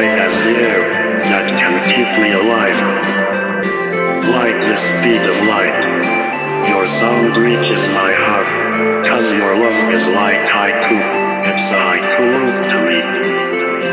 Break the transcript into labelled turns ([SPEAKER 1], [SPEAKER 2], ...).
[SPEAKER 1] as the air that can keep me alive. Like the speed of light, your sound reaches my heart, 'cause your love is like haiku, it's a haiku to me.